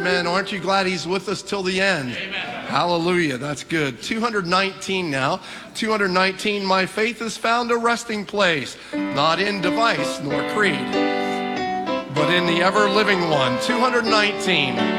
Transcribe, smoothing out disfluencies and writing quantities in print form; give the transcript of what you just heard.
Amen. Aren't you glad he's with us till the end? Amen. Hallelujah. That's good. 219 now. 219, my faith has found a resting place, not in device nor creed, but in the ever living one. 219.